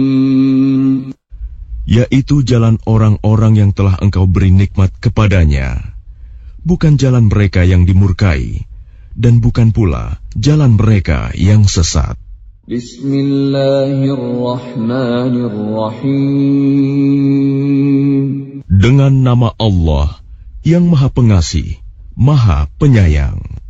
yaitu jalan orang-orang yang telah Engkau beri nikmat kepadanya, bukan jalan mereka yang dimurkai, dan bukan pula jalan mereka yang sesat. Bismillahirrahmanirrahim. Dengan nama Allah yang Maha Pengasih, Maha Penyayang.